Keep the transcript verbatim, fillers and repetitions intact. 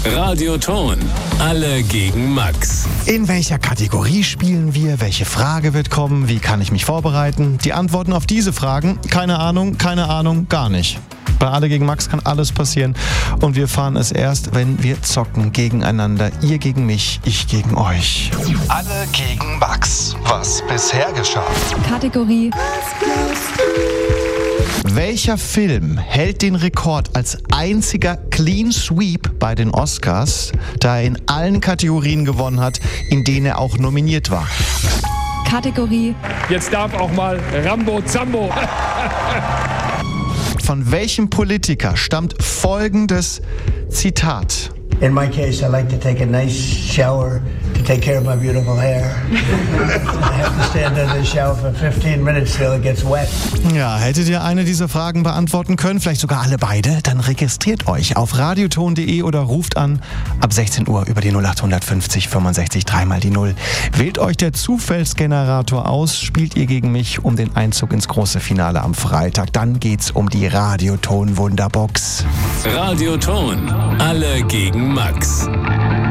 Radioton. Alle gegen Max. In welcher Kategorie spielen wir? Welche Frage wird kommen? Wie kann ich mich vorbereiten? Die Antworten auf diese Fragen? Keine Ahnung, keine Ahnung, gar nicht. Bei Alle gegen Max kann alles passieren und wir fahren es erst, wenn wir zocken gegeneinander. Ihr gegen mich, ich gegen euch. Alle gegen Max. Was bisher geschah. Kategorie Welcher Film hält den Rekord als einziger Clean Sweep bei den Oscars, da er in allen Kategorien gewonnen hat, in denen er auch nominiert war? Kategorie Jetzt darf auch mal Rambo Zambo. Von welchem Politiker stammt folgendes Zitat? In my case, I like to take a nice shower to take care of my beautiful hair. I have to stand under the shower for fifteen minutes till it gets wet. Ja, hättet ihr eine dieser Fragen beantworten können, vielleicht sogar alle beide, dann registriert euch auf radioton punkt de oder ruft an ab sechzehn Uhr über die null acht fünfzig fünfundsechzig dreimal die Null. Wählt euch der Zufallsgenerator aus, spielt ihr gegen mich um den Einzug ins große Finale am Freitag. Dann geht's um die Radioton Wunderbox. Radioton. Alle gegen Max.